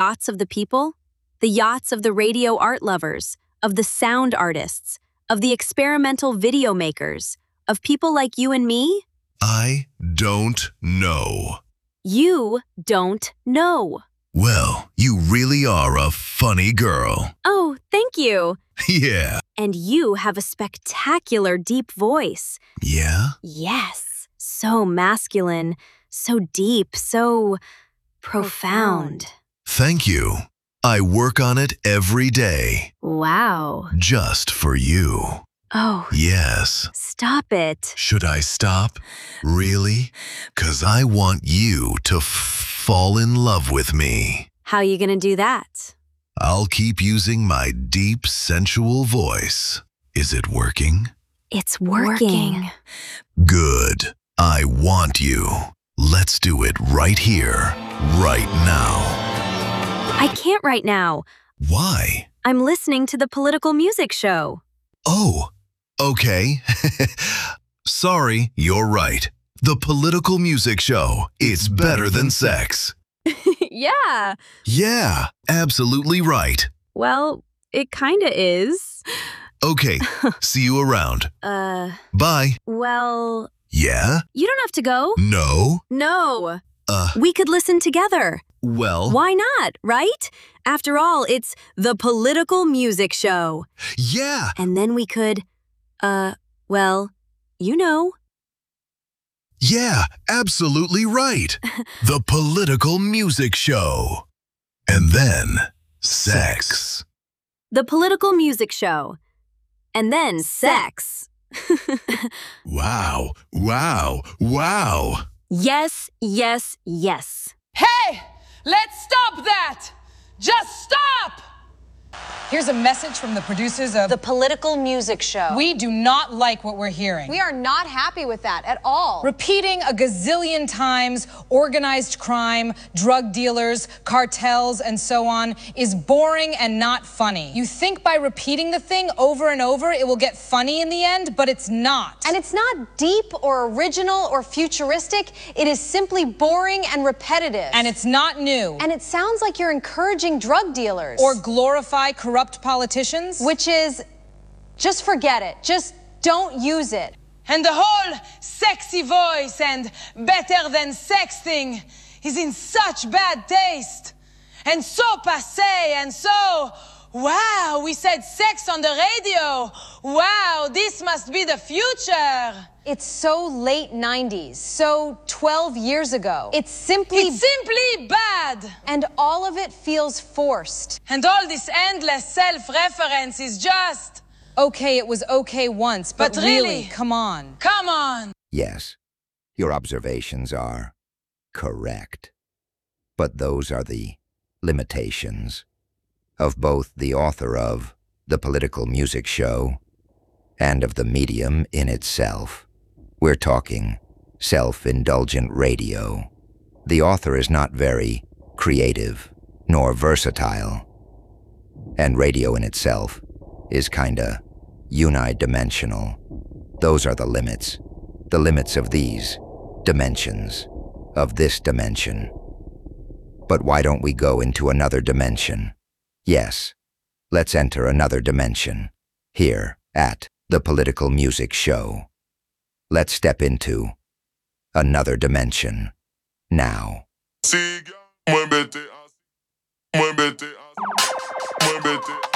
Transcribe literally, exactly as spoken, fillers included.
yachts of the people, the yachts of the radio art lovers, of the sound artists, of the experimental video makers, of people like you and me? I don't know. You don't know. Well, you really are a funny girl. Oh, thank you. Yeah. And you have a spectacular deep voice. Yeah? Yes, so masculine, so deep, so profound. Thank you. I work on it every day. Wow. Just for you. Oh, Yes. stop it. Should I stop? Really? 'Cause I want you to f- fall in love with me. How you gonna do that? I'll keep using my deep, sensual voice. Is it working? It's working. Good. I want you. Let's do it right here, right now. I can't right now. Why? I'm listening to the political music show. Oh, okay. Sorry, you're right. The political music show. It's better than sex. Yeah. Yeah, absolutely right. Well, it kinda is. Okay, see you around. Uh, Bye. well, Yeah? you don't have to go. No? No. Uh, We could listen together. well, Why not, right? After all, it's the political music show. yeah. And then we could, uh, well, you know. Yeah, absolutely right. The political music show. And then, sex. The political music show. And then sex. Wow, wow, wow. Yes, yes, yes. Hey, let's stop that! Just stop! Here's a message from the producers of The political music show. We do not like what we're hearing. We are not happy with that at all. Repeating a gazillion times organized crime, drug dealers, cartels, and so on is boring and not funny. You think by repeating the thing over and over it will get funny in the end, but it's not. And it's not deep or original or futuristic. It is simply boring and repetitive. And it's not new. And it sounds like you're encouraging drug dealers. Or glorify corrupt politicians. Which is, just forget it. Just don't use it. And the whole sexy voice and better than sex thing is in such bad taste. And so passé and so, wow, we said sex on the radio. Wow, this must be the future. It's so late nineties, so twelve years ago. It's simply... It's simply bad. And all of it feels forced. And all this endless self-reference is just... Okay, it was okay once, but, But really, really, come on. Come on. Yes, your observations are correct. But those are the limitations of both the author of The Political Music Show and of the medium in itself. We're talking self-indulgent radio. The author is not very creative nor versatile, and radio in itself is kinda unidimensional. Those are the limits, the limits of these dimensions, of this dimension. But why don't we go into another dimension? Yes, let's enter another dimension, here at The Political Music Show. Let's step into another dimension, now. Siga, muévete así, muévete así, muévete